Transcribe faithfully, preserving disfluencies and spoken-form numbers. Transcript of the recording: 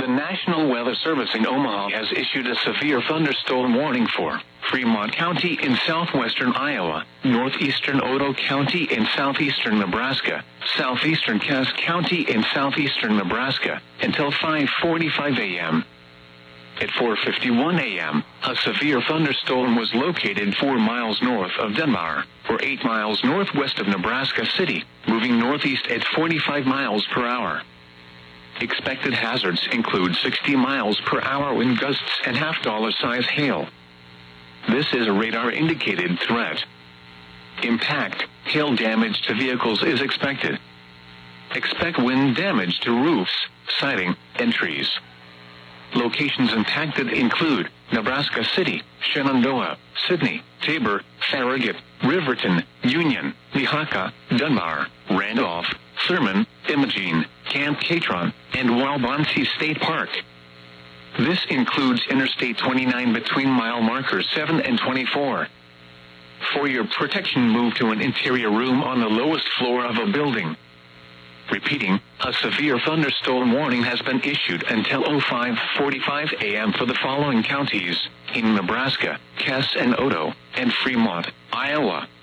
The National Weather Service in Omaha has issued a severe thunderstorm warning for Fremont County in southwestern Iowa, northeastern Otoe County in southeastern Nebraska, southeastern Cass County in southeastern Nebraska, until five forty-five a m At four fifty-one a m, a severe thunderstorm was located four miles north of Denver, or eight miles northwest of Nebraska City, moving northeast at forty-five miles per hour. Expected hazards include sixty miles per hour wind gusts and half-dollar size hail. This is a radar-indicated threat. Impact, hail damage to vehicles is expected. Expect wind damage to roofs, siding, and trees. Locations impacted include Nebraska City, Shenandoah, Sidney, Tabor, Farragut, Riverton, Union, Lehaka, Dunbar, Randolph, Thurman, Imogene, Camp Catron, and Walbonsee State Park. This includes Interstate twenty-nine between mile markers seven and twenty-four. For your protection, move to an interior room on the lowest floor of a building. Repeating, a severe thunderstorm warning has been issued until five forty-five a m for the following counties in Nebraska: Cass and Otoe, and Fremont, Iowa.